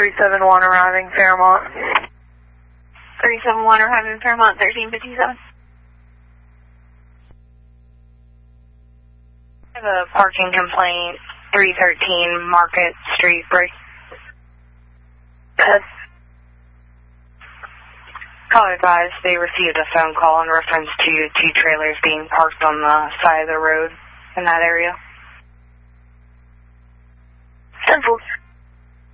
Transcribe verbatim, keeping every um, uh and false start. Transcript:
three seven one arriving Fairmont. three seven one arriving Fairmont, thirteen fifty-seven. I have a parking complaint, three thirteen Market Street, Break. Yes. Call advised they received a phone call in reference to two trailers being parked on the side of the road in that area. Simple.